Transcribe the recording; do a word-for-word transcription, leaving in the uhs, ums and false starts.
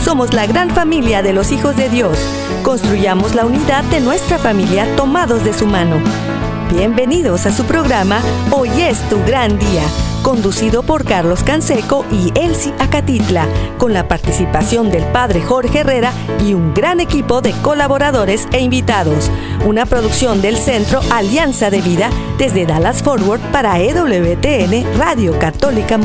Somos la gran familia de los hijos de Dios. Construyamos la unidad de nuestra familia tomados de su mano. Bienvenidos a su programa Hoy es tu gran día, conducido por Carlos Canseco y Elsie Acatitla, con la participación del Padre Jorge Herrera y un gran equipo de colaboradores e invitados. Una producción del Centro Alianza de Vida desde Dallas Forward para E W T N Radio Católica.